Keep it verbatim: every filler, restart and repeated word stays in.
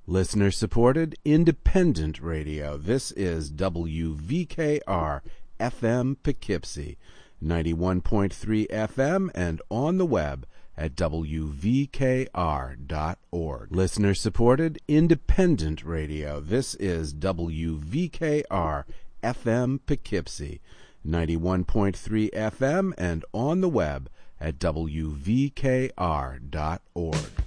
Listener-supported, independent radio. This is W V K R F M Poughkeepsie, ninety-one point three F M, and on the web at W V K R dot org. Listener-supported, independent radio. This is W V K R F M Poughkeepsie, ninety-one point three F M, and on the web at W V K R dot org.